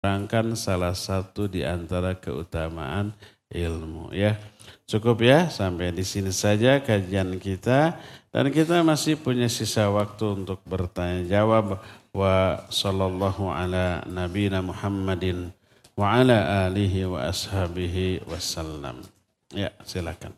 menerangkan salah satu di antara keutamaan ilmu ya. Cukup ya, sampai di sini saja kajian kita dan kita masih punya sisa waktu untuk bertanya jawab. Wa sallallahu ala nabiyina Muhammadin wa ala alihi wa ashabihi wasallam. Ya, silakan.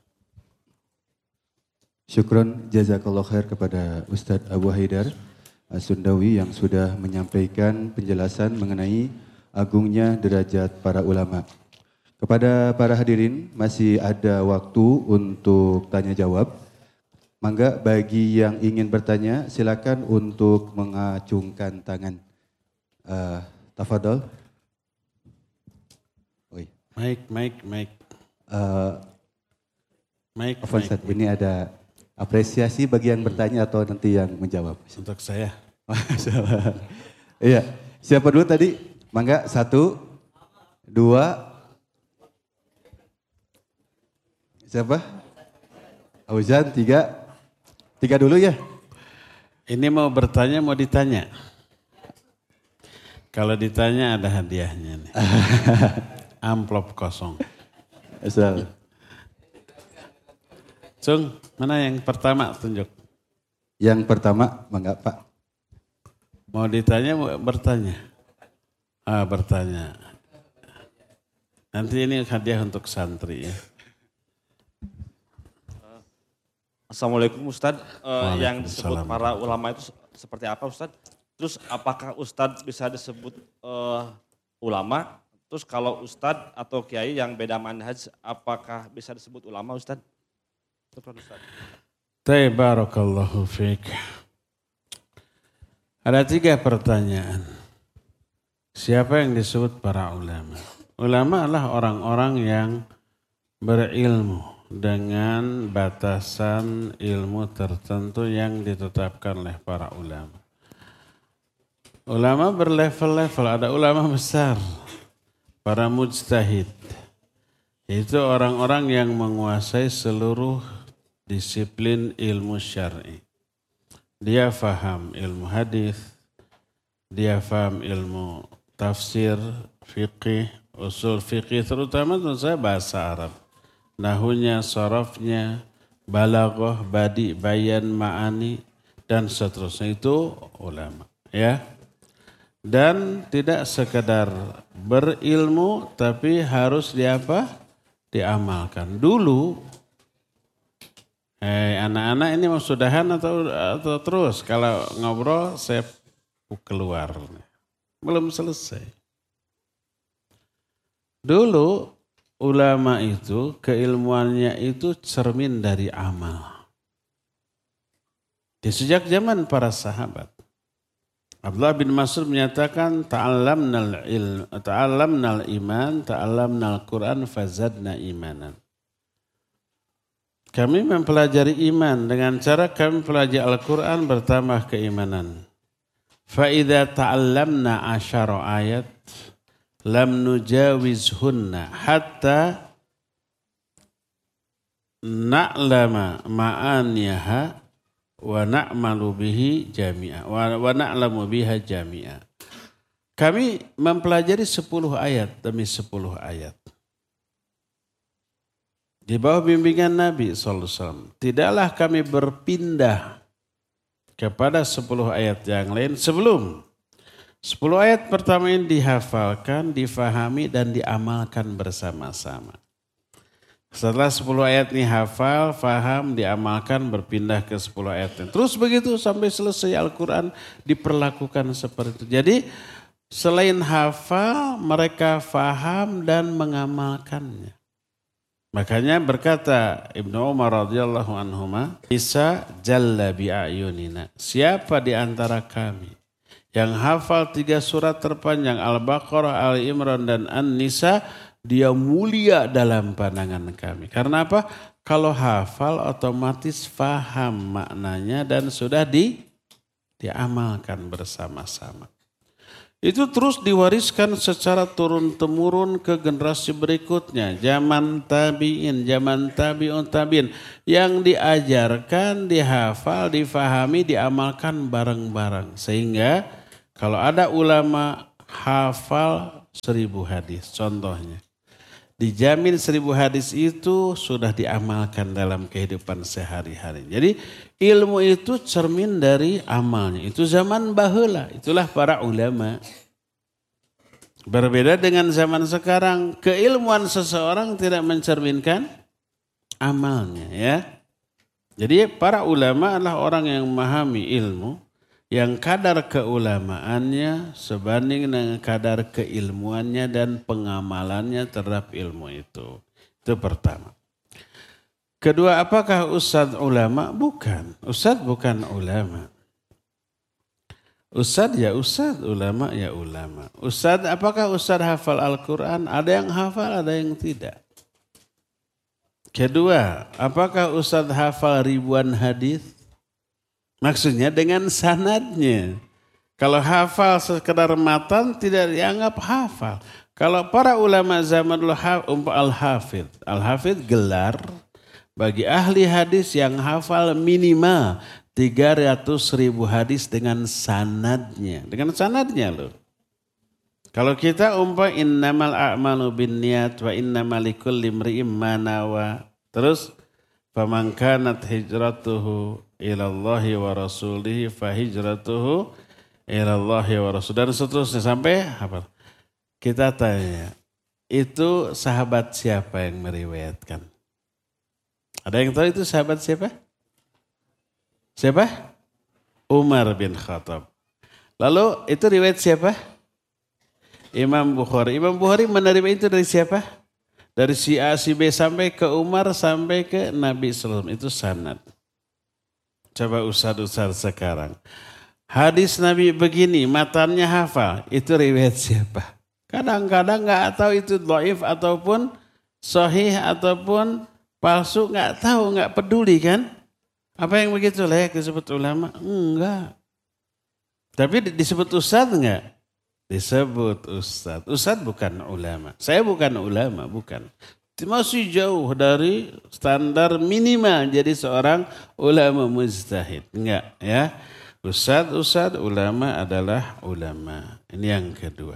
Syukron jazakallah khair kepada Ustadz Abu Haidar Sundawi yang sudah menyampaikan penjelasan mengenai agungnya derajat para ulama. Kepada para hadirin masih ada waktu untuk tanya jawab. Mangga bagi yang ingin bertanya silakan untuk mengacungkan tangan. Tafadhol. Mic. Ustaz, ini ada apresiasi bagi yang bertanya atau nanti yang menjawab? Untuk saya. Iya, siapa dulu tadi? Mangga, 1, 2. Siapa? Auzan, 3. 3 dulu ya. Ini mau bertanya, mau ditanya? Kalau ditanya ada hadiahnya nih. Amplop kosong. Asal. Cung, mana yang pertama tunjuk? Yang pertama, mangga Pak. Mau ditanya, mau bertanya? Bertanya. Nanti ini hadiah untuk santri ya. Assalamualaikum Ustadz, yang disebut para ulama itu seperti apa Ustadz? Terus apakah Ustadz bisa disebut ulama? Terus kalau Ustadz atau Kiai yang beda manhaj, apakah bisa disebut ulama Ustadz? Barakallahu fiik. Ada 3 pertanyaan. Siapa yang disebut para ulama? Ulama adalah orang-orang yang berilmu dengan batasan ilmu tertentu yang ditetapkan oleh para ulama. Ulama berlevel-level, ada ulama besar, para mujtahid. Itu orang-orang yang menguasai seluruh disiplin ilmu syar'i. Dia faham ilmu hadis, dia faham ilmu tafsir, fiqih, usul fiqih, terutama tentu saja bahasa Arab. Nahunya, sorofnya, balaghah, badi, bayan, ma'ani, dan seterusnya itu ulama. Ya. Dan tidak sekedar berilmu, tapi harus diamalkan. Dulu, anak-anak ini mau sudahan atau terus? Kalau ngobrol, saya keluar. Belum selesai. Dulu, ulama itu keilmuannya itu cermin dari amal. Di sejak zaman para sahabat. Abdullah bin Mas'ud menyatakan ta'allamnal iman, ta'allamnal Qur'an fazadna imanan. Kami mempelajari iman dengan cara kami mempelajari Al-Qur'an bertambah keimanan. Fa idza ta'allamna 10 ayat lam nujawizhunna hatta na'lama ma'aniha wa na'malu bihi jami'a wa na'lamu biha jami'a. Kami mempelajari 10 ayat demi 10 ayat. Di bawah bimbingan Nabi SAW. Tidaklah kami berpindah kepada 10 ayat yang lain sebelum 10 ayat pertama ini dihafalkan, difahami, dan diamalkan bersama-sama. Setelah 10 ayat ini hafal, faham, diamalkan, berpindah ke 10 ayat. Terus begitu sampai selesai Al-Quran diperlakukan seperti itu. Jadi selain hafal, mereka faham dan mengamalkannya. Makanya berkata Ibnu Umar radhiyallahu anhuma, "Isa jalla bi'ayunina." Siapa di antara kami yang hafal 3 surat terpanjang Al-Baqarah, Ali Imran, dan An-Nisa, dia mulia dalam pandangan kami. Karena apa? Kalau hafal otomatis faham maknanya dan sudah diamalkan bersama-sama. Itu terus diwariskan secara turun-temurun ke generasi berikutnya. Zaman tabi'in, zaman tabi'un tabi'in. Yang diajarkan, dihafal, difahami, diamalkan bareng-bareng. Sehingga kalau ada ulama hafal 1000 hadis contohnya. Dijamin 1000 hadis itu sudah diamalkan dalam kehidupan sehari-hari. Jadi ilmu itu cermin dari amalnya. Itu zaman baheula, itulah para ulama. Berbeda dengan zaman sekarang, keilmuan seseorang tidak mencerminkan amalnya ya. Jadi para ulama adalah orang yang memahami ilmu, yang kadar keulamaannya sebanding dengan kadar keilmuannya dan pengamalannya terhadap ilmu itu. Itu pertama. Kedua, apakah ustadz ulama? Bukan. Ustadz bukan ulama. Ustadz ya ustadz, ulama ya ulama. Ustadz, apakah ustadz hafal Al-Quran? Ada yang hafal, ada yang tidak. Kedua, apakah ustadz hafal ribuan hadis? Maksudnya dengan sanadnya. Kalau hafal sekedar matan tidak dianggap hafal. Kalau para ulama zaman dulu al-hafidh. Al-hafidh gelar bagi ahli hadis yang hafal minimal 300.000 hadis dengan sanadnya. Dengan sanadnya loh. Kalau kita innamal a'malu binniyat wa innamal likulli imri'in ma nawa. Terus faman kanat hijratuhu ilallahi wa rasulihi fa hijratuhu ilallahi wa rasul. Dan seterusnya sampai apa? Kita tanya, itu sahabat siapa yang meriwayatkan? Ada yang tahu itu sahabat siapa? Siapa? Umar bin Khattab. Lalu itu riwayat siapa? Imam Bukhari. Imam Bukhari menerima itu dari siapa? Dari si A, si B sampai ke Umar sampai ke Nabi SAW. Itu sanad. Coba ustaz-ustaz sekarang. Hadis Nabi begini, matannya hafal. Itu riwayat siapa? Kadang-kadang nggak tahu itu dhaif ataupun sahih ataupun palsu. Nggak tahu, nggak peduli kan? Apa yang begitu layak disebut ulama? Enggak. Tapi disebut ustaz enggak? Disebut ustaz. Ustaz bukan ulama. Saya bukan ulama, bukan. Masih jauh dari standar minimal jadi seorang ulama mujtahid. Enggak ya. Ustaz, ulama adalah ulama. Ini yang kedua.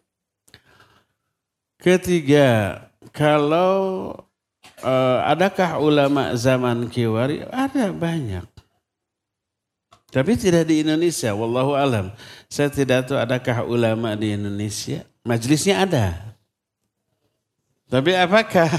Ketiga, kalau adakah ulama zaman kiwari? Ada banyak. Tapi tidak di Indonesia, wallahu alam. Saya tidak tahu adakah ulama di Indonesia. Majelisnya ada. Tapi apakah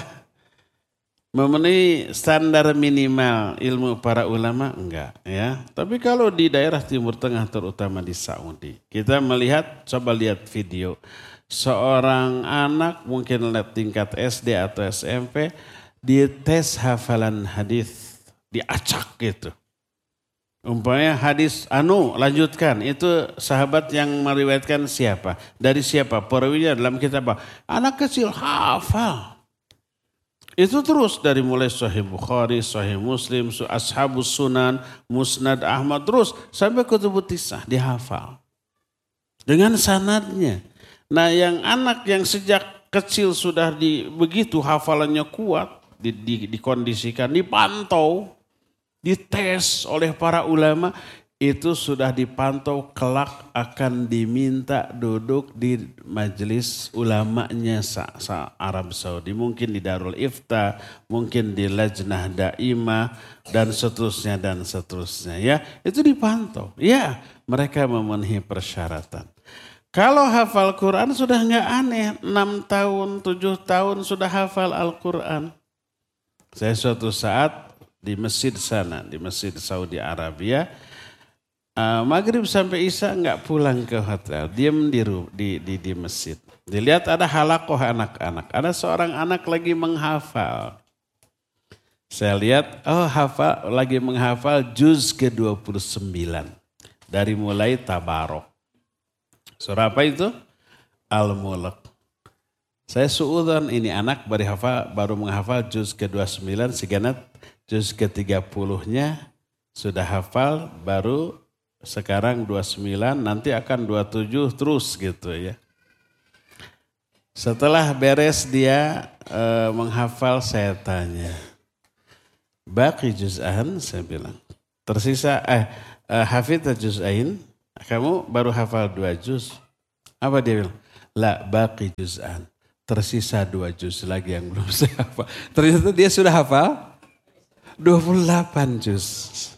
memenuhi standar minimal ilmu para ulama? Enggak ya. Tapi kalau di daerah Timur Tengah terutama di Saudi, kita melihat, coba lihat video. Seorang anak mungkin tingkat SD atau SMP, dites hafalan hadis, diacak gitu. Umpamanya hadis lanjutkan, itu sahabat yang meriwayatkan siapa? Dari siapa? Perawinya dalam kitab apa? Anak kecil hafal. Itu terus dari mulai Sahih Bukhari, Sahih Muslim, Ashabus Sunan, Musnad Ahmad, terus sampai Kutubut Tisah dihafal. Dengan sanadnya. Nah yang anak yang sejak kecil sudah begitu hafalannya kuat, dikondisikan, dipantau, dites oleh para ulama, itu sudah dipantau kelak akan diminta duduk di majelis ulamanya Arab Saudi. Mungkin di Darul Ifta, mungkin di Lajnah Daimah, dan seterusnya dan seterusnya. Ya, itu dipantau. Ya, mereka memenuhi persyaratan. Kalau hafal Quran sudah nggak aneh, 6 tahun, 7 tahun sudah hafal Al-Quran. Saya suatu saat di masjid sana, di masjid Saudi Arabia, maghrib sampai isya nggak pulang ke hotel, diam di masjid. Dilihat ada halakoh anak-anak, ada seorang anak lagi menghafal. Saya lihat, lagi menghafal juz ke-29 dari mulai Tabarok. Surah apa itu? Al-Mulk. Saya suudzon ini anak baru menghafal juz ke-29, segenap juz ke-30-nya sudah hafal, baru sekarang 29, nanti akan 27 terus gitu ya. Setelah beres dia menghafal, saya tanya, baqi juz'an, saya bilang. Tersisa, hafidh juz'ain, kamu baru hafal 2 juz. Apa dia bilang? La baqi juz'an. Tersisa 2 juz lagi yang belum saya hafal. Ternyata dia sudah hafal 28 juz.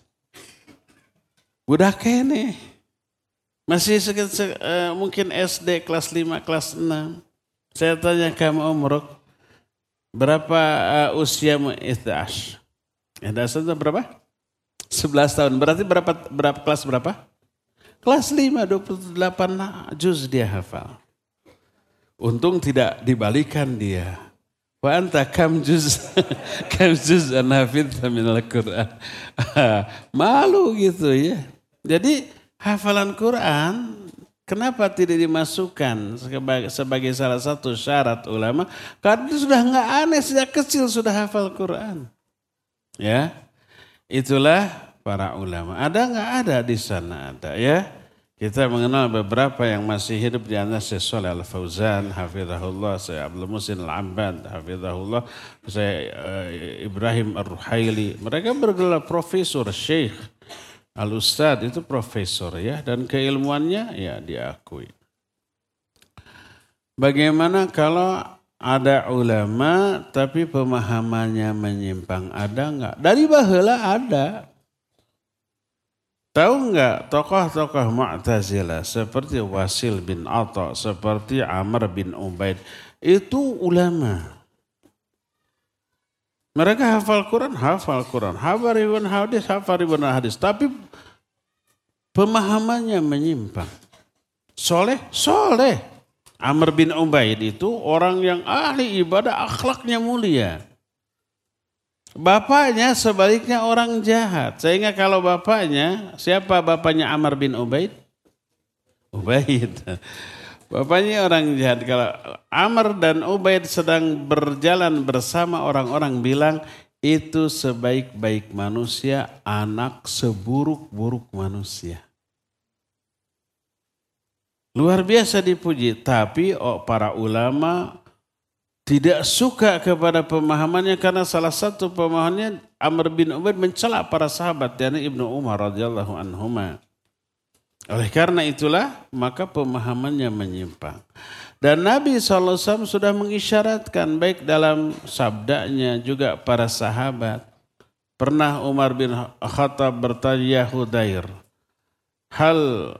Udah kene. Masih mungkin SD kelas 5, kelas 6. Saya tanya kamu umruk, berapa usiamu? 11. 11 itu berapa? 11 tahun. Berarti berapa kelas berapa? Kelas 5, 28 juz dia hafal. Untung tidak dibalikan dia. Wa anta kam juz an hafidha minal Qur'an. Malu gitu ya. Jadi hafalan Quran kenapa tidak dimasukkan sebagai salah satu syarat ulama? Karena itu sudah enggak aneh, sejak kecil sudah hafal Quran. Ya. Itulah para ulama. Ada enggak? Ada di sana ada ya. Kita mengenal beberapa yang masih hidup di antara Syekh Shalih Al-Fauzan, hafizahullah, Syekh Abdul Muhsin Al-Abbad, hafizahullah, Syekh Ibrahim Ar-Ruhaili. Mereka bergelar profesor, Syekh Al-Ustadz itu profesor ya, dan keilmuannya ya diakui. Bagaimana kalau ada ulama tapi pemahamannya menyimpang? Ada enggak? Dari baheula ada. Tahu enggak tokoh-tokoh Mu'tazilah seperti Wasil bin Atha, seperti Amr bin Ubaid, itu ulama. Mereka hafal Quran, hafal ribuan hadis, tapi pemahamannya menyimpang. Soleh. Amr bin Ubaid itu orang yang ahli ibadah, akhlaknya mulia. Bapaknya sebaliknya orang jahat. Sehingga kalau bapaknya, siapa bapaknya Amr bin Ubaid? Ubaid. Bapaknya orang jahat. Kalau Amr dan Ubaid sedang berjalan bersama, orang-orang bilang itu sebaik-baik manusia, anak seburuk-buruk manusia. Luar biasa dipuji. Tapi para ulama tidak suka kepada pemahamannya karena salah satu pemahamannya Amr bin Ubaid mencela para sahabat yakni Ibnu Umar radhiyallahu anhuma. Oleh karena itulah maka pemahamannya menyimpang. Dan Nabi SAW sudah mengisyaratkan baik dalam sabdanya juga para sahabat. Pernah Umar bin Khattab bertanya, ya Hudair, hal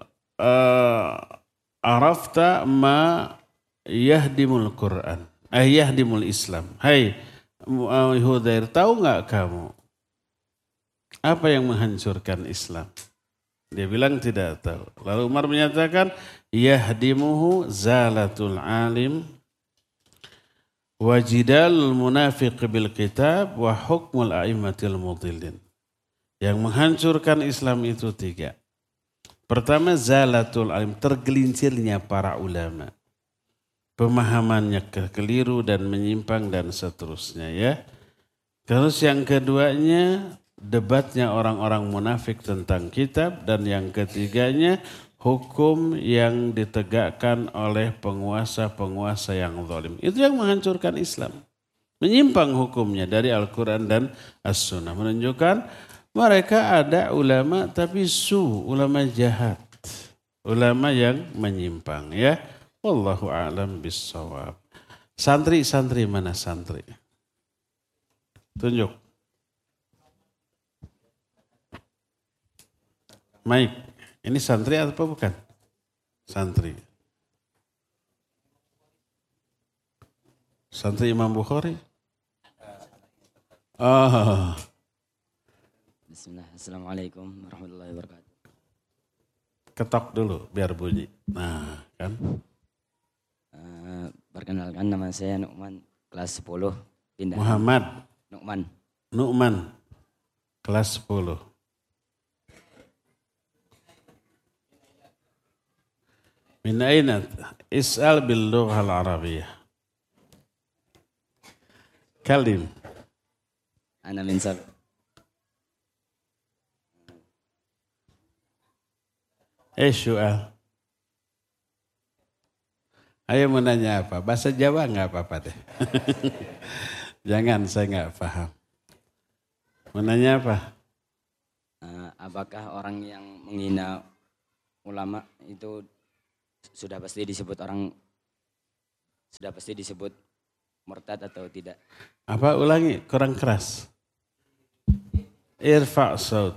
arafta ma yahdimul Quran? Yahdimul Islam. Hai Hudair, tahu nggak kamu apa yang menghancurkan Islam? Dia bilang tidak tahu. Lalu Umar menyatakan, yahdimuhu zalatul alim wa jidalul munafiq bil kitab wa hukmul a'immatil mudillin. Yang menghancurkan Islam itu 3. Pertama, zalatul alim, tergelincirnya para ulama. Pemahamannya keliru dan menyimpang dan seterusnya ya. Terus yang keduanya debatnya orang-orang munafik tentang kitab, dan yang ketiganya hukum yang ditegakkan oleh penguasa-penguasa yang zalim. Itu yang menghancurkan Islam. Menyimpang hukumnya dari Al-Quran dan As-Sunnah. Menunjukkan mereka ada ulama tapi ulama jahat. Ulama yang menyimpang ya. Wallahu a'lam bissawab. Santri mana santri? Tunjuk. Mike, ini santri atau bukan? Santri. Santri Imam Bukhari? Oh. Bismillah. Assalamualaikum warahmatullahi wabarakatuh. Ketok dulu biar bunyi. Nah, kan? Perkenalkan, nama saya Nu'man, kelas 10. Pindah. Muhammad. Nu'man. Kelas 10. Min aina? Is'al bil lughah al-arabiyyah. Kalim. Ana min Sab. Su'al. Ayo mau nanya apa? Bahasa Jawa enggak apa-apa deh. Jangan, saya enggak paham. Mau nanya apa? Apakah orang yang menghina ulama itu sudah pasti disebut orang sudah pasti disebut murtad atau tidak? Apa ulangi? Kurang keras. Irfa' saut.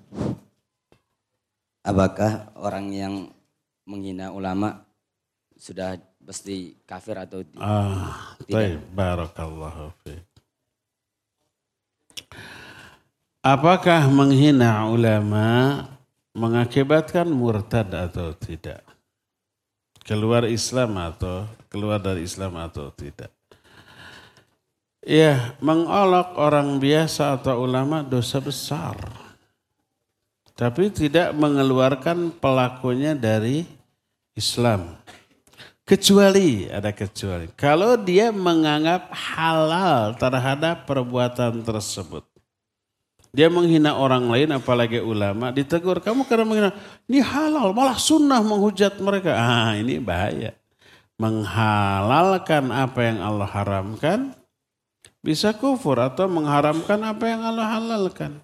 Apakah orang yang menghina ulama sudah pasti kafir atau tidak? Baik, barakallahu fiik. Apakah menghina ulama mengakibatkan murtad atau tidak? Keluar Islam atau keluar dari Islam atau tidak? Ya, mengolok orang biasa atau ulama dosa besar. Tapi tidak mengeluarkan pelakunya dari Islam. Kecuali, ada kecuali. Kalau dia menganggap halal terhadap perbuatan tersebut. Dia menghina orang lain apalagi ulama, ditegur, kamu karena menghina, ini halal, malah sunnah menghujat mereka. Ini bahaya. Menghalalkan apa yang Allah haramkan, bisa kufur atau mengharamkan apa yang Allah halalkan.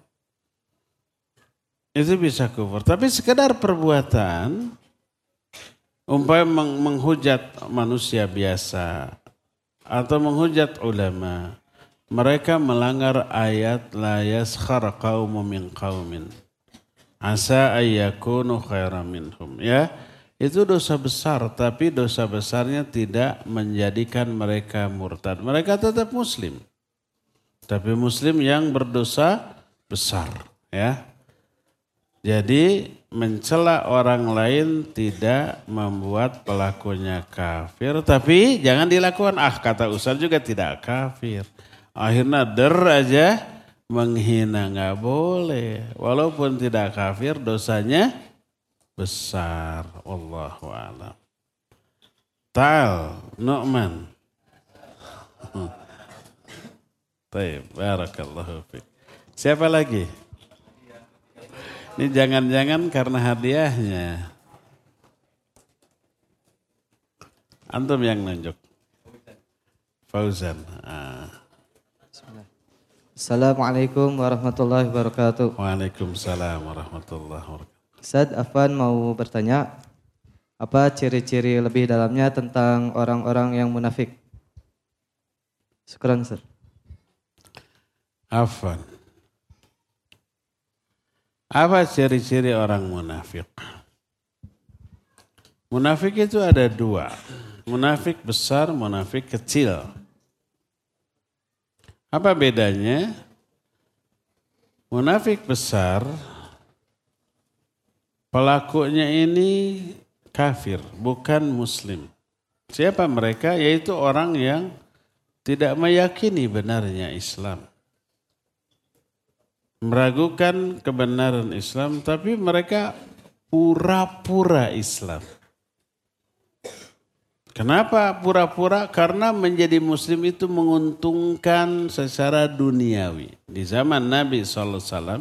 Itu bisa kufur. Tapi sekedar perbuatan, umpama menghujat manusia biasa atau menghujat ulama, mereka melanggar ayat la yaskhar qaumun min qaumin asa ayyakunu khairan minhum. Ya, itu dosa besar, tapi dosa besarnya tidak menjadikan mereka murtad. Mereka tetap muslim. Tapi muslim yang berdosa besar, ya. Jadi mencela orang lain tidak membuat pelakunya kafir, tapi jangan dilakukan. Kata Ustaz juga tidak kafir. Akhirnya aja menghina, nggak boleh. Walaupun tidak kafir, dosanya besar. Wallahu a'lam. Ta'al, Nu'man. Baik, barakallahu fiik. Siapa lagi? Ini jangan-jangan karena hadiahnya. Antum yang nunjuk. Fauzan. Assalamualaikum warahmatullahi wabarakatuh. Waalaikumsalam warahmatullahi wabarakatuh. Ustaz, Afwan mau bertanya, apa ciri-ciri lebih dalamnya tentang orang-orang yang munafik? Syukran, Ustaz. Afwan. Apa ciri-ciri orang munafik? Munafik itu ada dua. Munafik besar, munafik kecil. Apa bedanya? Munafik besar, pelakunya ini kafir, bukan muslim. Siapa mereka? Yaitu orang yang tidak meyakini benarnya Islam. Meragukan kebenaran Islam, tapi mereka pura-pura Islam. Kenapa pura-pura? Karena menjadi muslim itu menguntungkan secara duniawi. Di zaman Nabi SAW,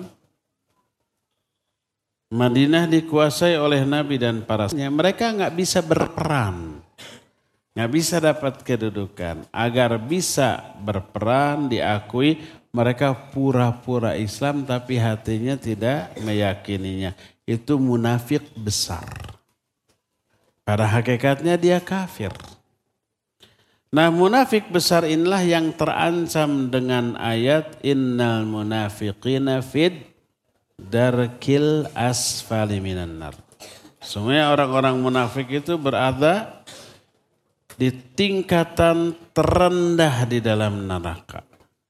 Madinah dikuasai oleh Nabi dan para sahabatnya. Mereka nggak bisa berperan, nggak bisa dapat kedudukan. Agar bisa berperan, diakui, mereka pura-pura Islam tapi hatinya tidak meyakininya. Itu munafik besar. Pada hakikatnya dia kafir. Nah, munafik besar inilah yang terancam dengan ayat innal munafiqina fid darkil asfali minan nar. Semuanya orang-orang munafik itu berada di tingkatan terendah di dalam neraka.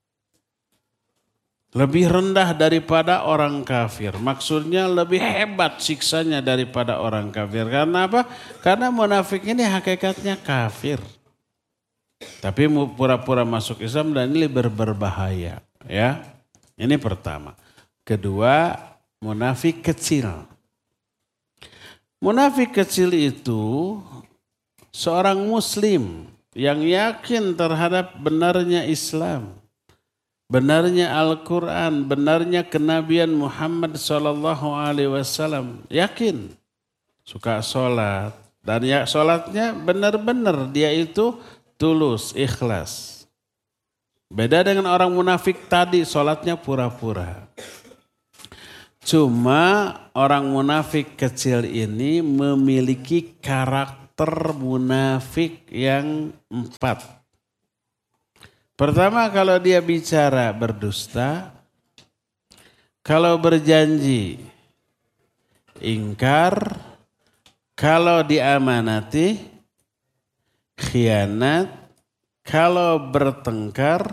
Lebih rendah daripada orang kafir. Maksudnya lebih hebat siksanya daripada orang kafir. Karena apa? Karena munafik ini hakikatnya kafir. Tapi pura-pura masuk Islam dan ini berbahaya. Ya, ini pertama. Kedua, munafik kecil. Munafik kecil itu seorang muslim yang yakin terhadap benarnya Islam. Benarnya Al-Quran, benarnya kenabian Muhammad SAW. Yakin, suka sholat. Dan ya sholatnya benar-benar dia itu tulus, ikhlas. Beda dengan orang munafik tadi, sholatnya pura-pura. Cuma orang munafik kecil ini memiliki karakter karakter munafik yang 4. Pertama, kalau dia bicara berdusta, kalau berjanji ingkar, kalau diamanati khianat, kalau bertengkar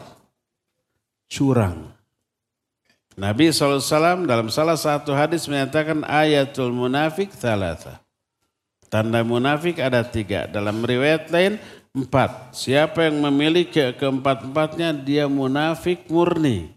curang. Nabi SAW dalam salah satu hadis menyatakan ayatul munafik thalatha. Tanda munafik ada 3. Dalam riwayat lain 4. Siapa yang memiliki keempat-empatnya dia munafik murni.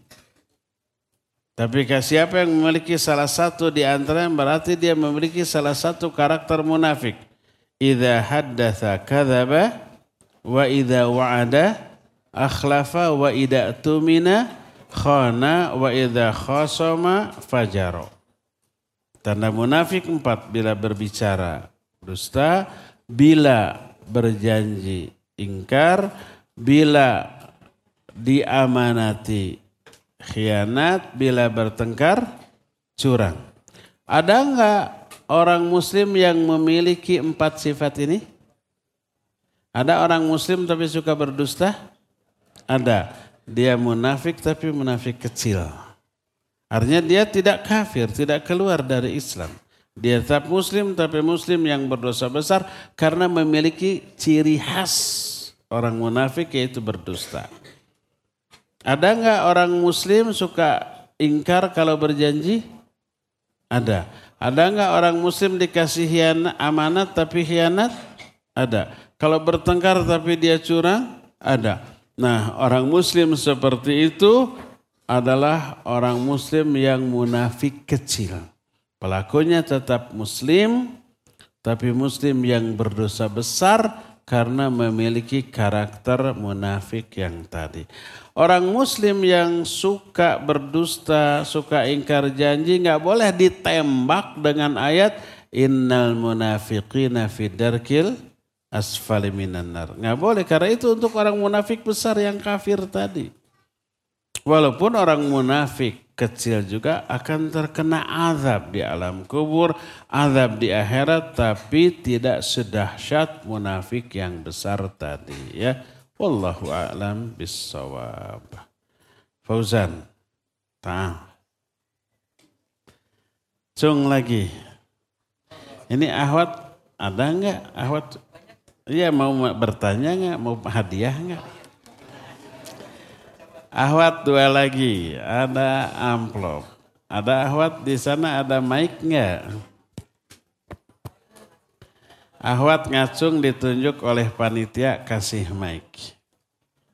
Tapi siapa yang memiliki salah satu di antaranya berarti dia memiliki salah satu karakter munafik. Idza haddatsa kadzaba wa idza wa'ada akhlafa wa idza tumina khana wa idza khasama fajara. Tanda munafik 4, bila berbicara dusta, bila berjanji ingkar, bila diamanati khianat, bila bertengkar curang. Ada enggak orang muslim yang memiliki 4 sifat ini? Ada orang muslim tapi suka berdusta? Ada. Dia munafik tapi munafik kecil. Artinya dia tidak kafir, tidak keluar dari Islam. Dia tetap muslim tapi muslim yang berdosa besar karena memiliki ciri khas orang munafik yaitu berdusta. Ada enggak orang muslim suka ingkar kalau berjanji? Ada. Ada enggak orang muslim dikasih amanat tapi khianat? Ada. Kalau bertengkar tapi dia curang? Ada. Nah, orang muslim seperti itu adalah orang muslim yang munafik kecil. Pelakunya tetap muslim, tapi muslim yang berdosa besar karena memiliki karakter munafik yang tadi. Orang muslim yang suka berdusta, suka ingkar janji, nggak boleh ditembak dengan ayat innal munafiqina fid darkil asfali minan nar. Nggak boleh, karena itu untuk orang munafik besar yang kafir tadi. Walaupun orang munafik kecil juga akan terkena azab di alam kubur, azab di akhirat, tapi tidak sedahsyat munafik yang besar tadi, ya. Wallahu a'lam bissawab. Fauzan. Cung lagi. Ini Ahwat ada enggak? Ahwat iya mau bertanya enggak? Mau hadiah enggak? Ahwat 2 lagi, ada amplop. Ada Ahwat di sana, ada mic enggak? Ahwat ngacung ditunjuk oleh panitia kasih mic.